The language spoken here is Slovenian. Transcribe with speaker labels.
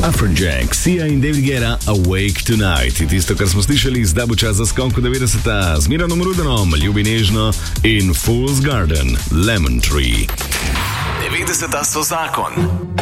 Speaker 1: Afrojack, Sia in David Guetta, Awake Tonight. In tisto, kar smo slišali, zdaj bo čas za skonko 90. z Miranom Rudanom, Ljubi nežno in Fool's Garden, Lemon Tree.
Speaker 2: 90 so zakon.